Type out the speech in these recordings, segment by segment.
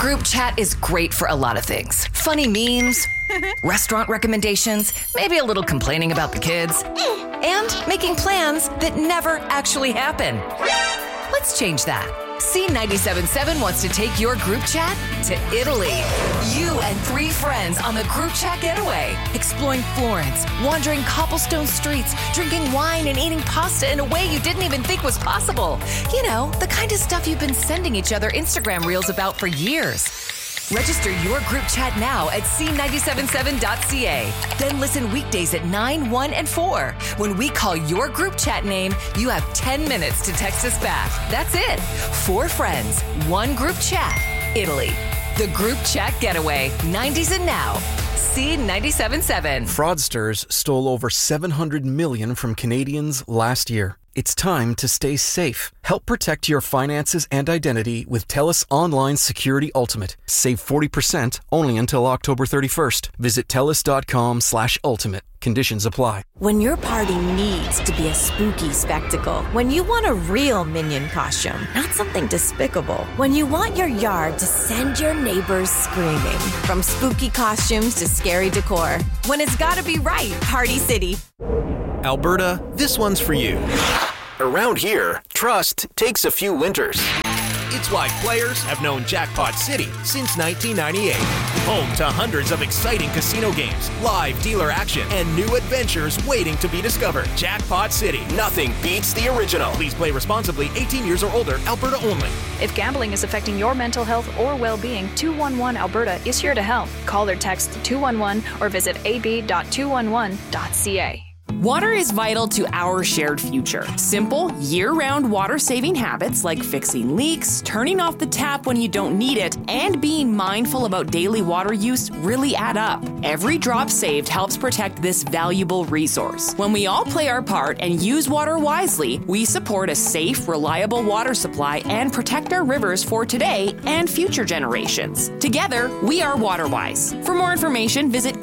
Group chat is great for a lot of things. Funny memes, restaurant recommendations, maybe a little complaining about the kids, and making plans that never actually happen. Let's change that. C97.7 wants to take your group chat to Italy. You and 3 friends on the group chat getaway, exploring Florence, wandering cobblestone streets, drinking wine and eating pasta in a way you didn't even think was possible. You know, the kind of stuff you've been sending each other Instagram reels about for years. Register your group chat now at c977.ca. Then listen weekdays at 9, 1, and 4. When we call your group chat name, you have 10 minutes to text us back. That's it. 4 friends, 1 group chat, Italy. The group chat getaway, 90s and now. C97.7. Fraudsters stole over $700 million from Canadians last year. It's time to stay safe. Help protect your finances and identity with TELUS Online Security Ultimate. Save 40% only until October 31st. Visit TELUS.com/ultimate. Conditions apply. When your party needs to be a spooky spectacle, when you want a real Minion costume, not something despicable, when you want your yard to send your neighbors screaming, from spooky costumes to scary decor, when it's gotta be right, Party City. Alberta, this one's for you. Around here, trust takes a few winters. It's why players have known Jackpot City since 1998. Home to hundreds of exciting casino games, live dealer action, and new adventures waiting to be discovered. Jackpot City. Nothing beats the original. Please play responsibly. 18 years or older. Alberta only. If gambling is affecting your mental health or well-being, 211 Alberta is here to help. Call or text 211 or visit ab.211.ca. Water is vital to our shared future. Simple, year-round water-saving habits like fixing leaks, turning off the tap when you don't need it, and being mindful about daily water use really add up. Every drop saved helps protect this valuable resource. When we all play our part and use water wisely, we support a safe, reliable water supply and protect our rivers for today and future generations. Together, we are WaterWise. For more information, visit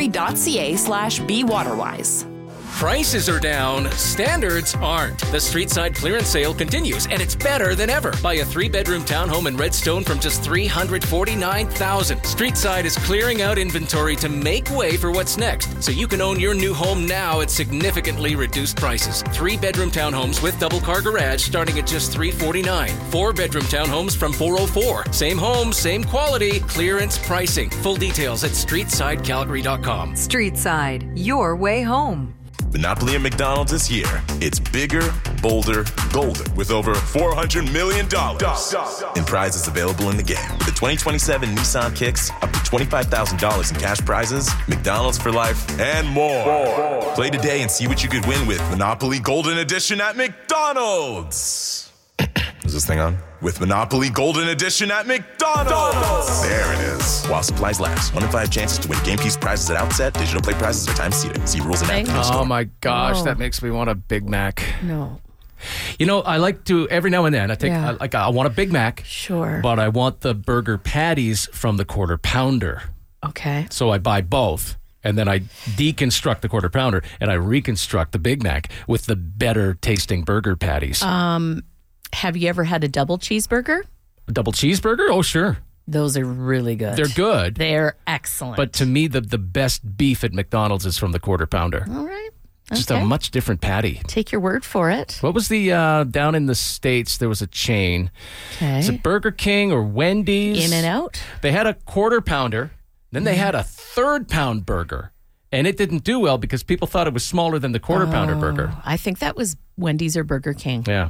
calgary.ca/bewaterwise. Prices are down, standards aren't. The Streetside clearance sale continues, and it's better than ever. Buy a 3-bedroom townhome in Redstone from just $349,000. Streetside is clearing out inventory to make way for what's next, so you can own your new home now at significantly reduced prices. 3-bedroom townhomes with double-car garage starting at just $349. 4-bedroom townhomes from $404. Same home, same quality, clearance pricing. Full details at streetsidecalgary.com. Streetside, your way home. Monopoly at McDonald's this year. It's bigger, bolder, golden, with over $400 million in prizes available in the game. With the 2027 Nissan Kicks, up to $25,000 in cash prizes, McDonald's for life, and more. Play today and see what you could win with Monopoly Golden Edition at McDonald's. Is this thing on? With Monopoly Golden Edition at McDonald's. There it is. While supplies last. 1 in 5 chances to win game piece prizes at outset. Digital play prizes are time seated. See rules and activity. Oh my gosh, that makes me want a Big Mac. No. You know, I like to, every now and then, I want a Big Mac. Sure. But I want the burger patties from the Quarter Pounder. Okay. So I buy both. And then I deconstruct the Quarter Pounder and I reconstruct the Big Mac with the better tasting burger patties. Have you ever had a double cheeseburger? A double cheeseburger? Oh, sure. Those are really good. They're good. They're excellent. But to me, the best beef at McDonald's is from the Quarter Pounder. All right. Just a much different patty. Take your word for it. What was the, down in the States, there was a chain. Okay. Is it Burger King or Wendy's? In-N-Out? They had a Quarter Pounder. Then they had a 3rd-pound burger. And it didn't do well because people thought it was smaller than the Quarter Pounder burger. I think that was Wendy's or Burger King. Yeah.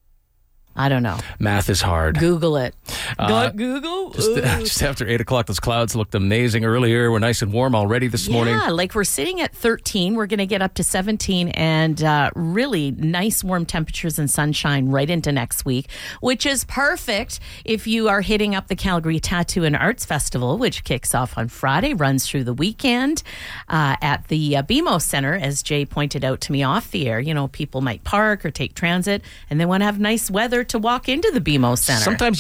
I don't know. Math is hard. Google it. Google? Just after 8 o'clock, those clouds looked amazing earlier. We're nice and warm already this morning. Yeah, like we're sitting at 13. We're going to get up to 17 and really nice warm temperatures and sunshine right into next week, which is perfect if you are hitting up the Calgary Tattoo and Arts Festival, which kicks off on Friday, runs through the weekend at the BMO Center, as Jay pointed out to me off the air. You know, people might park or take transit and they want to have nice weather to walk into the BMO Center. Sometimes you don't go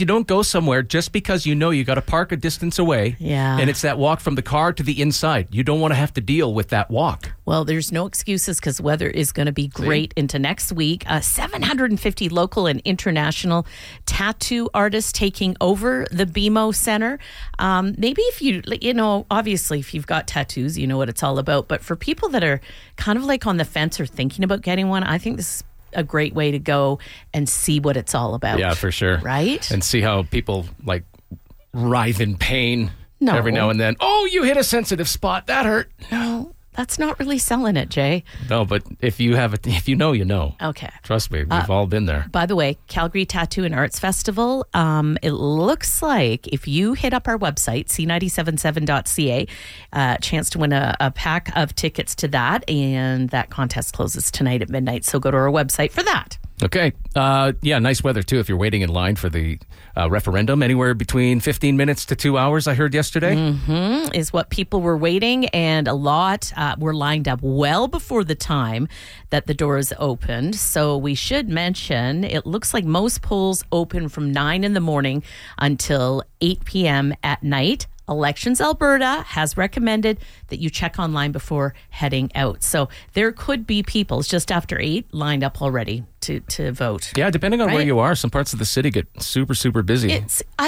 somewhere just because you know you got to park a distance away. Yeah. And it's that walk from the car to the inside. You don't want to have to deal with that walk. Well, there's no excuses because weather is going to be great into next week. 750 local and international tattoo artists taking over the BMO Center. Maybe if obviously if you've got tattoos, you know what it's all about. But for people that are kind of like on the fence or thinking about getting one, I think this is a great way to go and see what it's all about. Yeah, for sure. Right? And see how people like writhe in pain No. every now and then. Oh, you hit a sensitive spot. That hurt. No, that's not really selling it, Jay. No, but if you have it, if you know, you know. Okay. Trust me, we've all been there. By the way, Calgary Tattoo and Arts Festival, it looks like if you hit up our website, c977.ca, chance to win a pack of tickets to that, and that contest closes tonight at midnight, so go to our website for that. Okay. Yeah, nice weather, too, if you're waiting in line for the referendum. Anywhere between 15 minutes to 2 hours, I heard yesterday. Is what people were waiting, and a lot were lined up well before the time that the doors opened. So we should mention, it looks like most polls open from 9 in the morning until 8 p.m. at night. Elections Alberta has recommended that you check online before heading out. So there could be people just after 8 lined up already to vote. Yeah, depending on where you are, some parts of the city get super, super busy.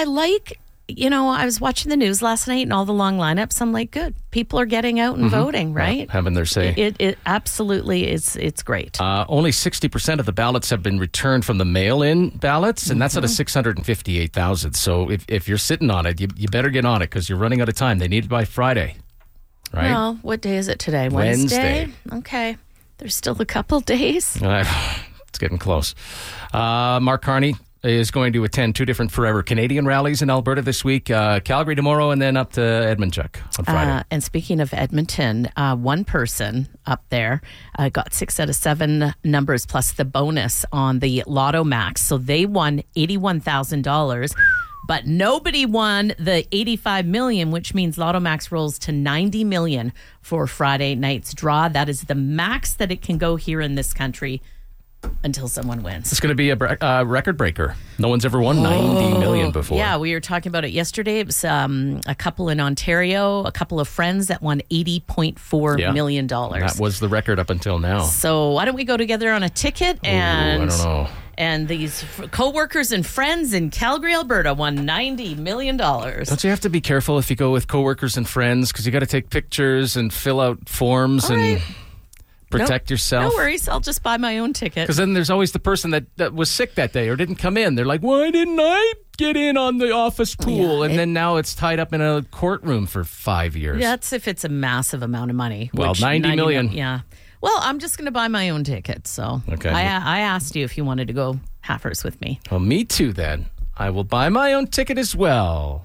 I was watching the news last night and all the long lineups. I'm like, good. People are getting out and voting, right? Having their say. It absolutely is. It's great. Only 60% of the ballots have been returned from the mail-in ballots, and that's out of 658,000. So if you're sitting on it, you better get on it because you're running out of time. They need it by Friday, right? Well, what day is it today? Wednesday? Okay. There's still a couple days. It's getting close. Mark Carney is going to attend 2 different Forever Canadian rallies in Alberta this week. Calgary tomorrow and then up to Edmonton on Friday. And speaking of Edmonton, one person up there got 6 out of 7 numbers plus the bonus on the Lotto Max. So they won $81,000. But nobody won the $85 million, which means Lotto Max rolls to $90 million for Friday night's draw. That is the max that it can go here in this country until someone wins. It's going to be a record breaker. No one's ever won $90 million before. Yeah, we were talking about it yesterday. It was a couple in Ontario, a couple of friends that won $80.4 million. That was the record up until now. So why don't we go together on a ticket? And I don't know. And these co-workers and friends in Calgary, Alberta won $90 million. Don't you have to be careful if you go with co-workers and friends because you got to take pictures and fill out forms and protect yourself? No worries. I'll just buy my own ticket. Because then there's always the person that was sick that day or didn't come in. They're like, why didn't I get in on the office pool? And then now it's tied up in a courtroom for 5 years. That's if it's a massive amount of money. Well, $90 million. Yeah. Well, I'm just going to buy my own ticket. So okay. I asked you if you wanted to go halfers with me. Well, me too then. I will buy my own ticket as well.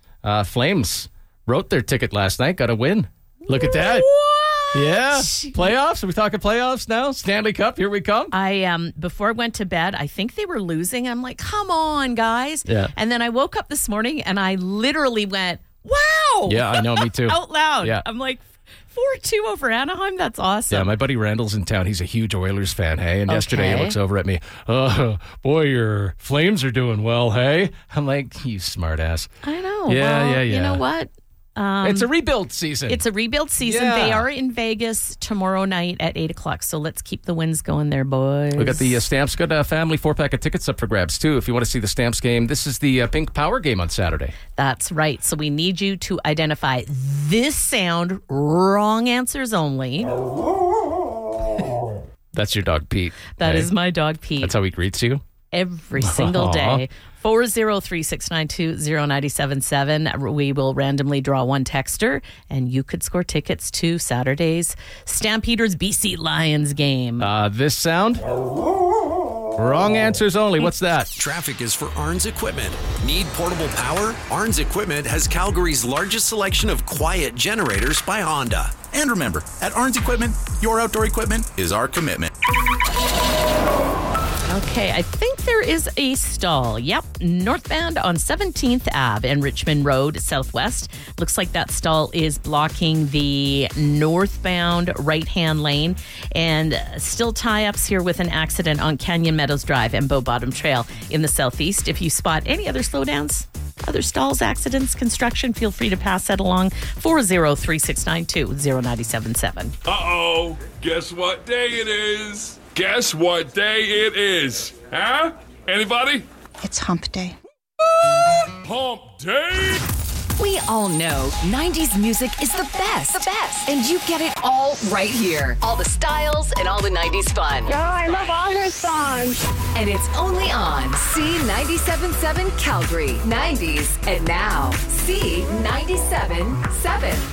Flames wrote their ticket last night. Got a win. Look at that. What? Yeah. Playoffs? Are we talking playoffs now? Stanley Cup, here we come. Before I went to bed, I think they were losing. I'm like, come on, guys. Yeah. And then I woke up this morning and I literally went, wow. Yeah, I know, me too. Out loud. Yeah. I'm like, 4-2 over Anaheim. That's awesome. Yeah, my buddy Randall's in town. He's a huge Oilers fan, hey? And yesterday he looks over at me. Oh, boy, your Flames are doing well, hey? I'm like, you smart ass. I know. Yeah. You know what? It's a rebuild season. It's a rebuild season. Yeah. They are in Vegas tomorrow night at 8 o'clock. So let's keep the wins going there, boys. We got the Stamps Good family 4-pack of tickets up for grabs, too. If you want to see the Stamps game, this is the Pink Power game on Saturday. That's right. So we need you to identify this sound, wrong answers only. That's your dog, Pete. That is my dog, Pete. That's how he greets you? Every single day. 403-692-0977. We will randomly draw one texter, and you could score tickets to Saturday's Stampeders BC Lions game. This sound? Wrong answers only. What's that? Traffic is for Arns Equipment. Need portable power? Arns Equipment has Calgary's largest selection of quiet generators by Honda. And remember, at Arns Equipment, your outdoor equipment is our commitment. Okay, I think there is a stall. Yep, northbound on 17th Ave and Richmond Road Southwest. Looks like that stall is blocking the northbound right-hand lane. And still tie-ups here with an accident on Canyon Meadows Drive and Bow Bottom Trail in the southeast. If you spot any other slowdowns, other stalls, accidents, construction, feel free to pass that along. 403-692-0977. Uh-oh, guess what day it is? Guess what day it is? Huh? Anybody? It's hump day. Hump day? We all know 90s music is the best. The best. And you get it all right here. All the styles and all the 90s fun. Oh, I love all her songs. And it's only on C97.7 Calgary. 90s and now. C97.7.